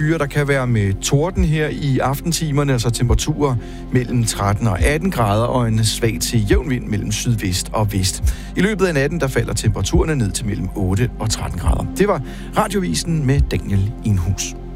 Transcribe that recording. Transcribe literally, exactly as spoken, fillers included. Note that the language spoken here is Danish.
byer, der kan være med torden her i aftentimerne, altså temperaturer mellem tretten og atten grader og en svag til jævn vind mellem sydvest og vest. I løbet af natten, der falder temperaturerne ned til mellem otte og tretten grader. Det var Radiovisen med Daniel Inhus.